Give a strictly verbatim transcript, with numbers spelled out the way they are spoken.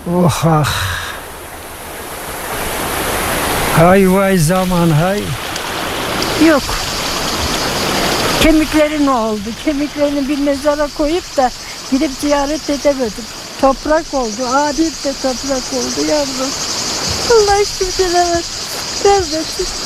Oh ah. Hay vay zaman hay. Yok. Kemikleri ne oldu? Kemiklerini bir mezara koyup da gidip ziyaret edemedim. Toprak oldu. Abim de toprak oldu yavrum. Allah hiç kimsene vermesin.